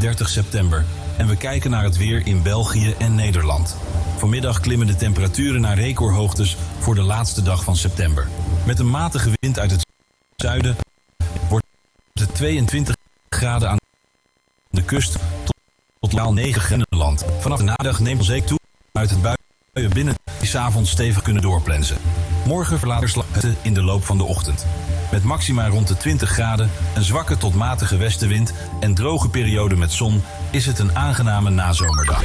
30 september en we kijken naar het weer in België en Nederland. Vanmiddag klimmen de temperaturen naar recordhoogtes voor de laatste dag van september. Met een matige wind uit het zuiden wordt het 22 graden aan de kust tot lokaal 9 graden in het land. Vanaf de namiddag neemt de zee toe uit het buien binnen die 's avonds stevig kunnen doorplensen. Morgen verlaat het in de loop van de ochtend. Met maxima rond de 20 graden, een zwakke tot matige westenwind en droge periode met zon is het een aangename nazomerdag.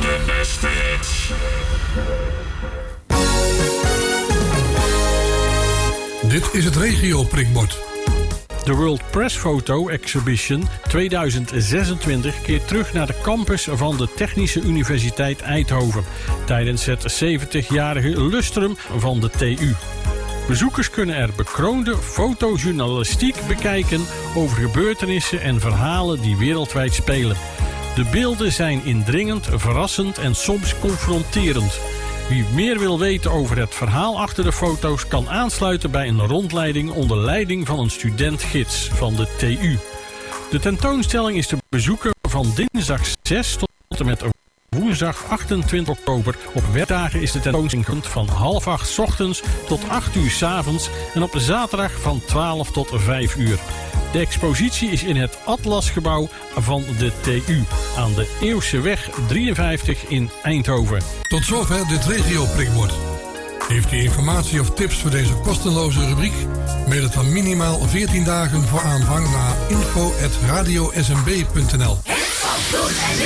Dit is het regio-prikbord. De World Press Photo Exhibition 2026 keert terug naar de campus van de Technische Universiteit Eindhoven tijdens het 70-jarige lustrum van de TU. Bezoekers kunnen er bekroonde fotojournalistiek bekijken over gebeurtenissen en verhalen die wereldwijd spelen. De beelden zijn indringend, verrassend en soms confronterend. Wie meer wil weten over het verhaal achter de foto's kan aansluiten bij een rondleiding onder leiding van een student-gids van de TU. De tentoonstelling is te bezoeken van dinsdag 6 tot en met woensdag 28 oktober. Op werkdagen is de tentoonstelling van 7:30 's ochtends tot 8 uur 's avonds en op zaterdag van 12 tot 5 uur. De expositie is in het Atlasgebouw van de TU aan de Eeuwseweg 53 in Eindhoven. Tot zover dit regio-prikbord. Heeft u informatie of tips voor deze kostenloze rubriek? Mail het dan minimaal 14 dagen voor aanvang naar info@radiosmb.nl.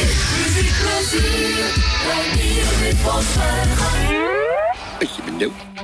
Als je bent dood.